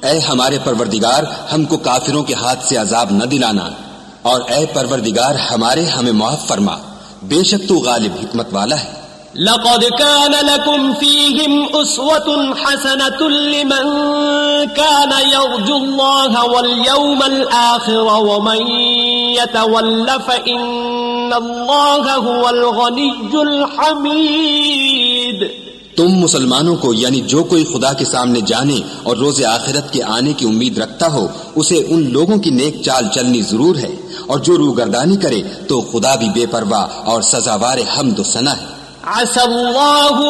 ऐ हमारे परवरदिगार, हमको काफिरों के हाथ से अजाब न दिलाना, और ऐ परवरदिगार हमारे हमें माफ फरमा, बेशक तू गालिब हिकमत वाला है। लक़द कान लकुम फ़ीहिम उस्वतुन हसनतुन लिमन कान यर्जुल्लाह वल यौमल आखिर व मन यतवल्ल फ़इन्नल्लाह हुवल गनिय्युल हमीद। तुम मुसलमानों को, यानी जो कोई खुदा के सामने जाने और रोज़े आखिरत के आने की उम्मीद रखता हो, उसे उन लोगों की नेक चाल चलनी जरूर है, और जो रूगर्दानी करे तो खुदा भी बेपरवाह और सजावार हम्द व सना है।